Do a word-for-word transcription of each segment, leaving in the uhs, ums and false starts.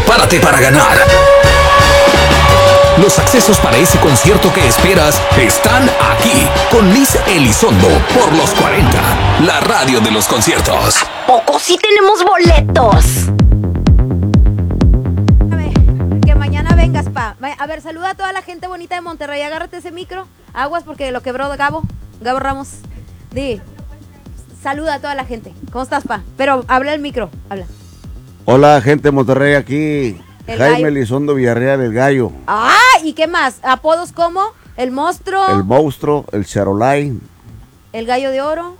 prepárate para ganar. Los accesos para ese concierto que esperas están aquí, con Liz Elizondo, por los cuarenta, la radio de los conciertos. ¿A poco sí tenemos boletos? A ver, que mañana vengas, pa. A ver, saluda a toda la gente bonita de Monterrey. Agárrate ese micro. Aguas porque lo quebró Gabo. Gabo Ramos. Di. Saluda a toda la gente. ¿Cómo estás, pa? Pero habla el micro. Habla. Hola, gente de Monterrey, aquí El Jaime gallo. Elizondo Villarreal, el gallo. Ah, ¿y qué más? ¿Apodos como? El monstruo. El monstruo, el charolay, El gallo de oro.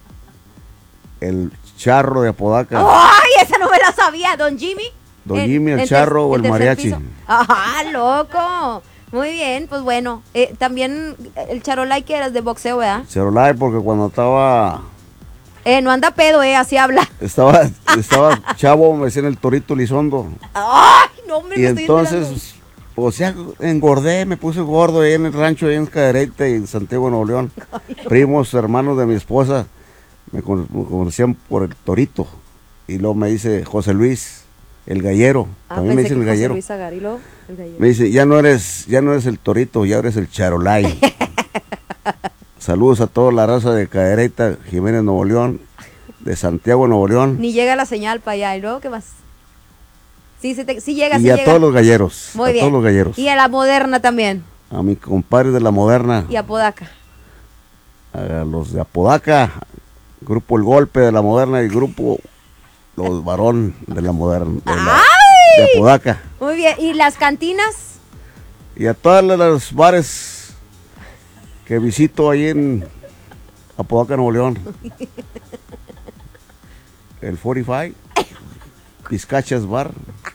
el charro de Apodaca, ¡Ay, esa no me la sabía! ¿Don Jimmy? Don En- Jimmy, el en charro ter- o en el tercer mariachi. piso. ¡Ajá, loco! Muy bien, pues bueno. Eh, también el charolay que eras de boxeo, ¿verdad? Charolay porque cuando estaba, Eh, no anda pedo, eh, así habla. estaba, estaba chavo, me decían el Torito Elizondo. ¡Ay, no, hombre! Y me estoy enterando. entonces, o sea, engordé, me puse gordo ahí en el rancho, ahí en Cadereyta y en Santiago, Nuevo León. Primos, hermanos de mi esposa, me con- me conocían por el Torito. Y luego me dice José Luis, el gallero. Ah, También me pensé dicen el que José gallero. Luis Agar, y luego el gallero. Me dice, ya no eres, ya no eres el Torito, ya eres el Charolay. Saludos a toda la raza de Cadereyta, Jiménez, Nuevo León, de Santiago, Nuevo León. Ni llega la señal para allá, ¿y luego qué más? Sí, se te- sí llega, Y sí a llega. todos los galleros. Muy a bien. todos los galleros. Y a la moderna también. A mi compadre de la Moderna. Y a Podaca. A los de Apodaca. Grupo El Golpe de la Moderna y grupo Los Varón de la Moderna. De, la- de Apodaca. Muy bien. ¿Y las cantinas? Y a todos los bares que visito ahí en Apodaca, Nuevo León. El cuarenta y cinco, Pizcachas Bar.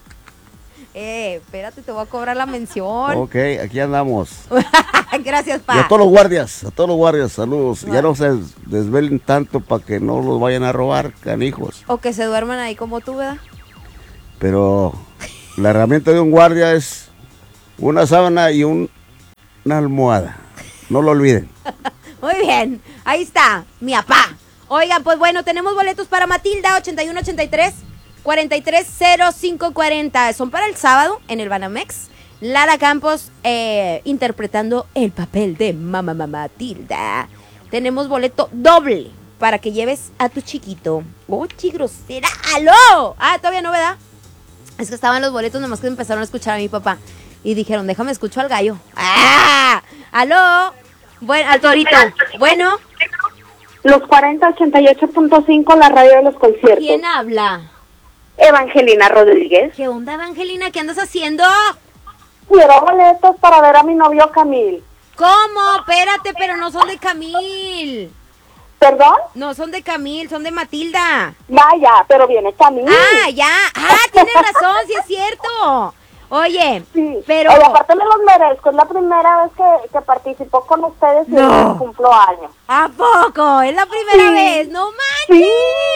Eh, espérate, te voy a cobrar la mención. Ok, aquí andamos. Gracias, Y a pa. todos los guardias, a todos los guardias, saludos. Ya no se desvelen tanto para que no los vayan a robar, canijos. O que se duerman ahí como tú, ¿verdad? Pero la herramienta de un guardia es una sábana y un- una almohada. No lo olviden. Muy bien, ahí está, mi papá. Oigan, pues bueno, tenemos boletos para Matilda, ochenta y uno ochenta y tres, cuarenta y tres cero cinco cuarenta. Son para el sábado en el Banamex. Lara Campos eh, interpretando el papel de Mamá Mamá Matilda. Tenemos boleto doble para que lleves a tu chiquito. ¡Oye, grosera! ¡Aló! Ah, todavía no, ¿verdad? Es que estaban los boletos, nomás que empezaron a escuchar a mi papá. Y dijeron, déjame escucho al gallo. ¡Ah! ¡Aló! Bueno, al torito. Bueno, Los cuarenta ochenta y ocho punto cinco, la radio de los conciertos. ¿quién habla? Evangelina Rodríguez. ¿Qué onda, Evangelina? ¿Qué andas haciendo? Quiero boletos para ver a mi novio Camil. ¿Cómo? Espérate, pero no son de Camil. ¿Perdón? No son de Camil, son de Matilda. Vaya, pero viene Camil. Ah, ya. Ah, tienes razón, sí es cierto. Oye, Sí. pero... Oye, aparte me los merezco. Es la primera vez que, que participo con ustedes y No. hoy cumplo años. ¿A poco? ¿Es la primera Sí. vez? ¡No manches! Sí.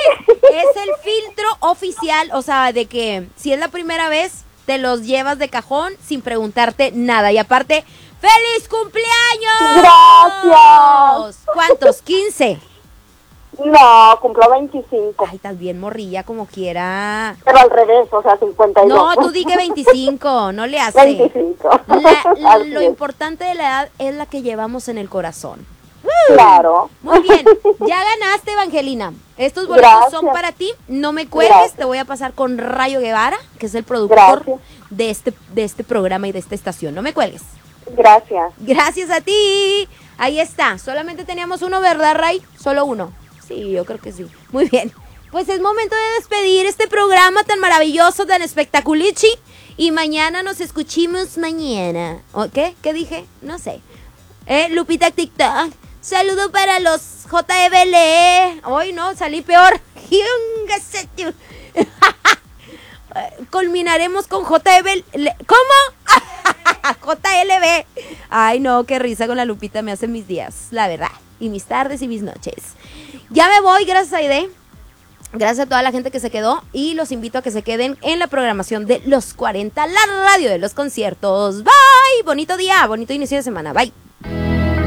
Es el filtro oficial, o sea, de que si es la primera vez, te los llevas de cajón sin preguntarte nada. Y aparte, ¡feliz cumpleaños! Gracias. ¿Cuántos? ¿quince? No, cumplo veinticinco. Ay, estás bien morrilla como quiera. Pero al revés, o sea, cincuenta y dos. No, tú di que veinticinco, no le hace. veinticinco. La- la- Así lo es. importante de la edad es la que llevamos en el corazón. Claro. Muy bien, ya ganaste, Evangelina. Estos boletos Gracias. son para ti. No me cuelgues, Gracias. te voy a pasar con Rayo Guevara, que es el productor Gracias. de este, de este programa y de esta estación. No me cuelgues. Gracias. Gracias a ti. Ahí está. Solamente teníamos uno, ¿verdad, Ray? Solo uno. Sí, yo creo que sí. Muy bien. Pues es momento de despedir este programa tan maravilloso, tan espectaculichi. Y mañana nos escuchimos mañana. ¿O qué? ¿Qué dije? No sé. Eh, Lupita TikTok. Saludo para los J E B L E. Hoy no, salí peor. Culminaremos con J E B L E. ¿Cómo? J L B. Ay, no, qué risa con la Lupita me hacen mis días, la verdad. Y mis tardes y mis noches. Ya me voy, gracias a Aide. Gracias a toda la gente que se quedó. Y los invito a que se queden en la programación de Los cuarenta, la radio de los conciertos. Bye. Bonito día, bonito inicio de semana. Bye.